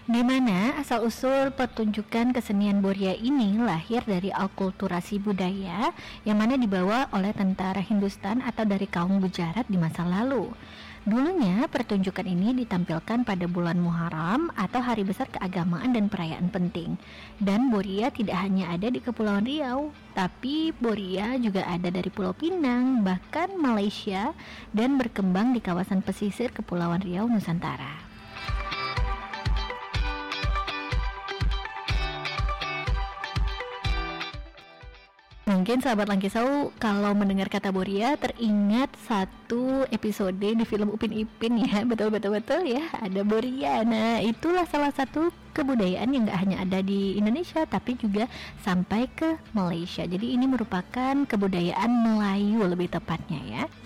Di mana asal-usul pertunjukan kesenian Boria ini lahir dari akulturasi budaya yang mana dibawa oleh tentara Hindustan atau dari kaum Gujarat di masa lalu. Dulunya pertunjukan ini ditampilkan pada bulan Muharram atau hari besar keagamaan dan perayaan penting. Dan Boria tidak hanya ada di Kepulauan Riau, tapi Boria juga ada dari Pulau Pinang, bahkan Malaysia, dan berkembang di kawasan pesisir Kepulauan Riau, Nusantara. Mungkin sahabat Langkisau kalau mendengar kata Boria teringat satu episode di film Upin Ipin ya. Betul ya, ada Boria. Nah, itulah salah satu kebudayaan yang gak hanya ada di Indonesia tapi juga sampai ke Malaysia. Jadi ini merupakan kebudayaan Melayu lebih tepatnya ya.